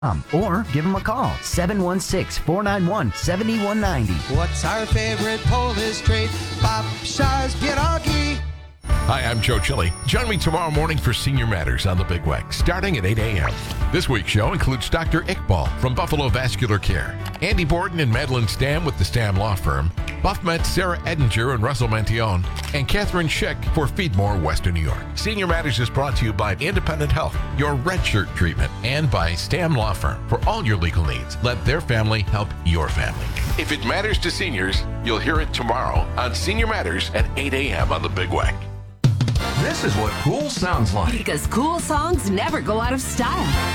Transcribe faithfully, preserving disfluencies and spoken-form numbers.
Um, or give them a call, seven one six, four nine one, seven one nine zero. What's our favorite Polish trait? Babciarz pierogi. Hi, I'm Joe Chili. Join me tomorrow morning for Senior Matters on the Big Weck, starting at eight a.m. This week's show includes Doctor Iqbal from Buffalo Vascular Care, Andy Borden and Madeline Stam with the Stam Law Firm, BuffMet's Sarah Edinger and Russell Mantione, and Catherine Schick for Feedmore, Western New York. Senior Matters is brought to you by Independent Health, your red shirt treatment, and by Stam Law Firm. For all your legal needs, let their family help your family. If it matters to seniors, you'll hear it tomorrow on Senior Matters at eight a.m. on the Big Weck. This is what cool sounds like. Because cool songs never go out of style.